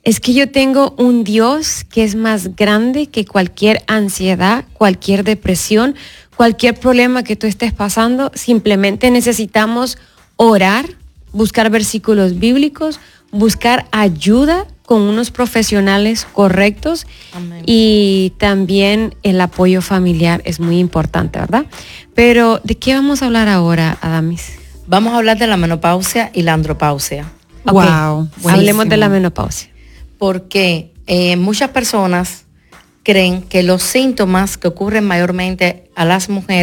Es que yo tengo un Dios que es más grande que cualquier ansiedad, cualquier depresión, cualquier problema que tú estés pasando. Simplemente necesitamos orar, buscar versículos bíblicos, buscar ayuda con unos profesionales correctos. Amén. Y también el apoyo familiar es muy importante, ¿verdad? Pero, ¿de qué vamos a hablar ahora, Adamis? Vamos a hablar de la menopausia y la andropausia. Wow, okay. Hablemos de la menopausia. Porque muchas personas creen que los síntomas que ocurren mayormente a las mujeres